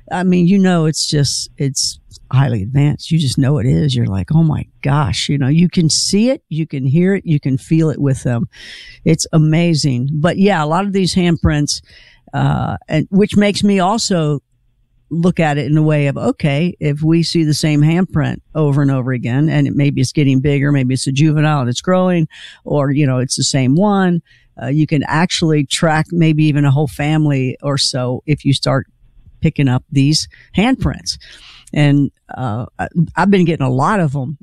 I mean, it's highly advanced. You just know it is. You're like, oh my gosh, you can see it, you can hear it, you can feel it with them. It's amazing. But yeah, a lot of these handprints, and which makes me also look at it in a way of, okay, if we see the same handprint over and over again, and maybe it's getting bigger, maybe it's a juvenile and it's growing, or, it's the same one, you can actually track maybe even a whole family or so if you start picking up these handprints. And I've been getting a lot of them.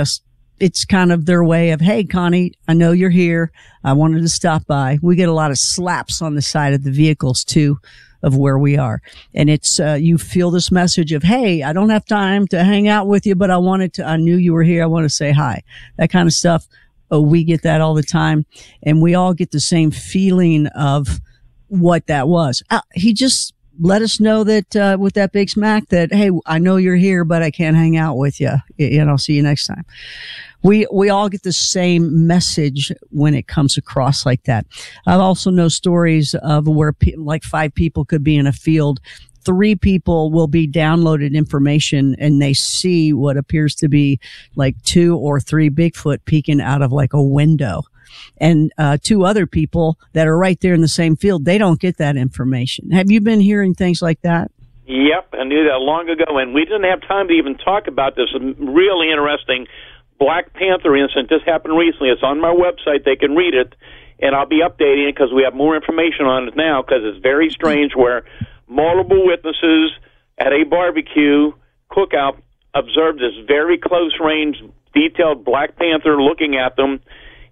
It's kind of their way of, hey, Connie, I know you're here. I wanted to stop by. We get a lot of slaps on the side of the vehicles too, of where we are. And it's, you feel this message of, hey, I don't have time to hang out with you, but I knew you were here. I want to say hi. That kind of stuff. Oh, we get that all the time. And we all get the same feeling of what that was. He just let us know that, with that Big Smack that, hey, I know you're here, but I can't hang out with you. And I'll see you next time. We all get the same message when it comes across like that. I also know stories of where like 5 people could be in a field. 3 people will be downloaded information and they see what appears to be like 2 or 3 Bigfoot peeking out of like a window. And 2 other people that are right there in the same field, they don't get that information. Have you been hearing things like that? Yep, I knew that long ago, and we didn't have time to even talk about this really interesting Black Panther incident. This happened recently. It's on my website. They can read it, and I'll be updating it because we have more information on it now, because it's very strange where multiple witnesses at a barbecue cookout observed this very close-range, detailed Black Panther looking at them.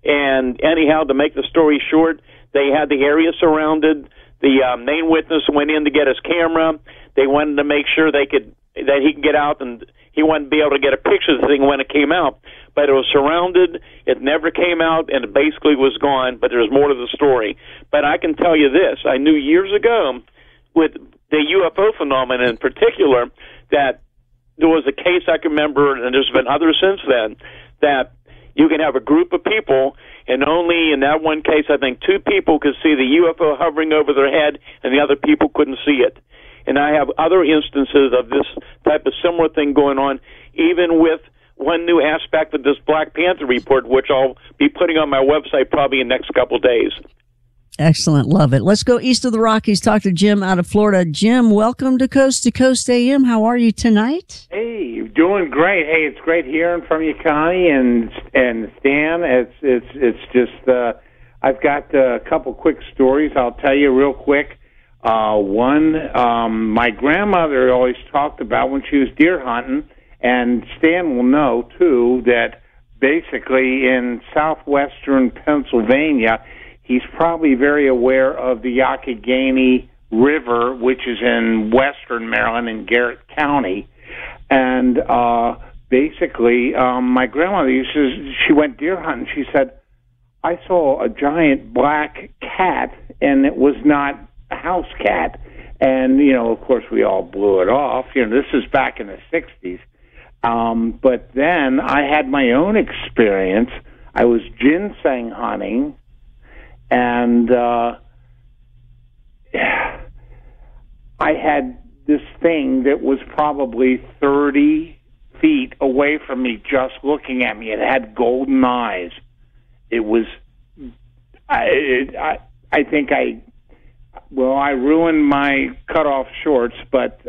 And anyhow, to make the story short, they had the area surrounded. The main witness went in to get his camera. They wanted to make sure that he could get out, and he wouldn't be able to get a picture of the thing when it came out. But it was surrounded. It never came out, and it basically was gone. But there's more to the story. But I can tell you this. I knew years ago with the UFO phenomenon in particular that there was a case I can remember, and there's been others since then, that you can have a group of people, and only in that one case, I think 2 people could see the UFO hovering over their head, and the other people couldn't see it. And I have other instances of this type of similar thing going on, even with one new aspect of this Black Panther report, which I'll be putting on my website probably in the next couple of days. Excellent. Love it. Let's go east of the Rockies, talk to Jim out of Florida. Jim, welcome to Coast AM. How are you tonight? Hey, doing great. Hey, it's great hearing from you, Connie and Stan. It's just I've got a couple quick stories I'll tell you real quick. One, my grandmother always talked about when she was deer hunting, and Stan will know too, that basically in southwestern Pennsylvania, he's probably very aware of the Youghiogheny River, which is in western Maryland in Garrett County. And basically, my grandmother she went deer hunting. She said, I saw a giant black cat, and it was not a house cat. And, of course, we all blew it off. This is back in the 60s. But then I had my own experience. I was ginseng hunting, and I had this thing that was probably 30 feet away from me just looking at me. It had golden eyes. It was, I think I ruined my cutoff shorts, but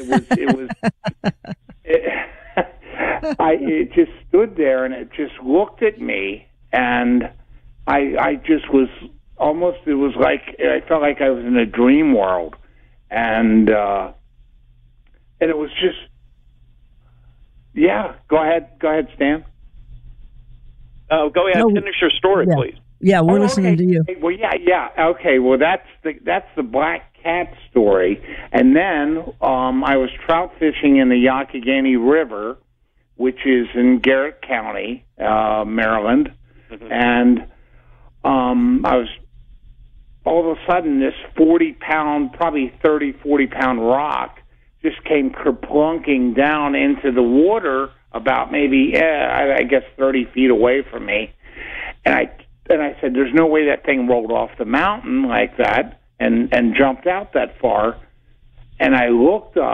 it just stood there and it just looked at me, and I just was almost, it was like, I felt like I was in a dream world. And it was just, yeah, go ahead, Stan. Go ahead, finish your story, please. Yeah, we're listening to you. Well, yeah. Okay, well, that's the black cat story. And then I was trout fishing in the Youghiogheny River, which is in Garrett County, Maryland. Mm-hmm. And I was, all of a sudden, this 40-pound, probably 30, 40-pound rock just came kerplunking down into the water about maybe, I guess, 30 feet away from me. And I said, there's no way that thing rolled off the mountain like that and jumped out that far. And I looked up.